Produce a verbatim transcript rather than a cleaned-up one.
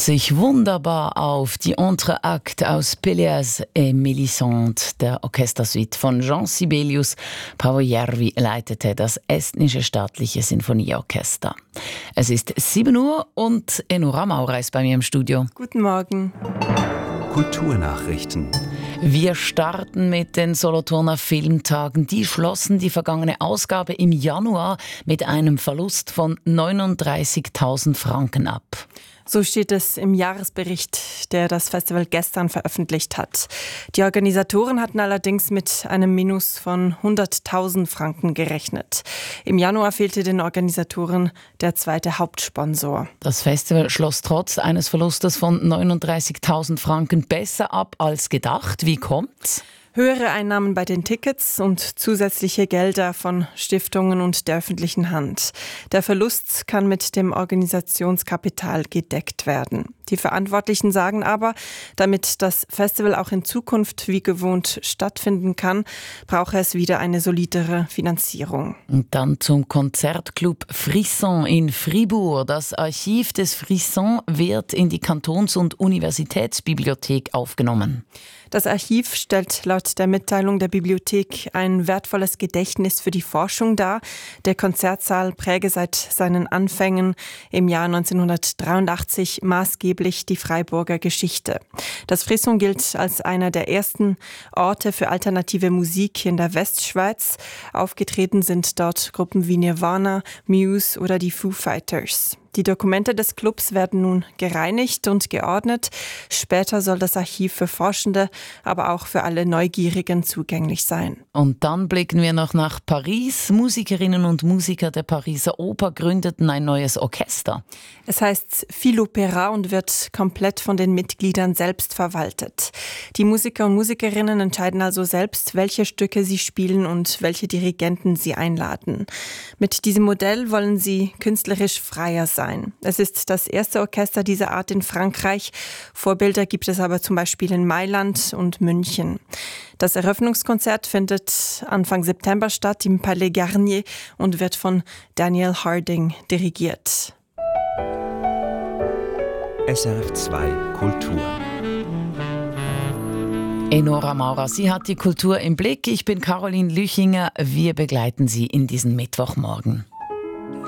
sich wunderbar auf die Entr'acte aus Pelléas et Mélisande, der Orchestersuite von Jean Sibelius. Paavo Järvi leitete das estnische staatliche Sinfonieorchester. Es ist sieben Uhr und Enora Maurer ist bei mir im Studio. Guten Morgen. Kulturnachrichten. Wir starten mit den Solothurner Filmtagen. Die schlossen die vergangene Ausgabe im Januar mit einem Verlust von neununddreißigtausend Franken ab. So steht es im Jahresbericht, der das Festival gestern veröffentlicht hat. Die Organisatoren hatten allerdings mit einem Minus von hunderttausend Franken gerechnet. Im Januar fehlte den Organisatoren der zweite Hauptsponsor. Das Festival schloss trotz eines Verlustes von neununddreißigtausend Franken besser ab als gedacht. Wie kommt's? Höhere Einnahmen bei den Tickets und zusätzliche Gelder von Stiftungen und der öffentlichen Hand. Der Verlust kann mit dem Organisationskapital gedeckt werden. Die Verantwortlichen sagen aber, damit das Festival auch in Zukunft wie gewohnt stattfinden kann, brauche es wieder eine solidere Finanzierung. Und dann zum Konzertclub Frisson in Fribourg. Das Archiv des Frisson wird in die Kantons- und Universitätsbibliothek aufgenommen. Das Archiv stellt laut der Mitteilung der Bibliothek ein wertvolles Gedächtnis für die Forschung dar. Der Konzertsaal präge seit seinen Anfängen im Jahr neunzehnhundertdreiundachtzig maßgeblich die Freiburger Geschichte. Das Frisson gilt als einer der ersten Orte für alternative Musik in der Westschweiz. Aufgetreten sind dort Gruppen wie Nirvana, Muse oder die Foo Fighters. Die Dokumente des Clubs werden nun gereinigt und geordnet. Später soll das Archiv für Forschende, aber auch für alle Neugierigen zugänglich sein. Und dann blicken wir noch nach Paris. Musikerinnen und Musiker der Pariser Oper gründeten ein neues Orchester. Es heißt Philopéra und wird komplett von den Mitgliedern selbst verwaltet. Die Musiker und Musikerinnen entscheiden also selbst, welche Stücke sie spielen und welche Dirigenten sie einladen. Mit diesem Modell wollen sie künstlerisch freier sein. Es ist das erste Orchester dieser Art in Frankreich. Vorbilder gibt es aber zum Beispiel in Mailand und München. Das Eröffnungskonzert findet Anfang September statt im Palais Garnier und wird von Daniel Harding dirigiert. S R F zwei Kultur. Enora Maurer, sie hat die Kultur im Blick. Ich bin Caroline Lüchinger. Wir begleiten Sie in diesen Mittwochmorgen.